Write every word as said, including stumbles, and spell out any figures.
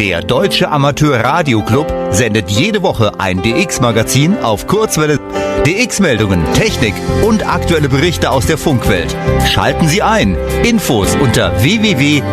Der Deutsche Amateur Radio Club sendet jede Woche ein D X-Magazin auf Kurzwelle. D X-Meldungen, Technik und aktuelle Berichte aus der Funkwelt. Schalten Sie ein. Infos unter w w w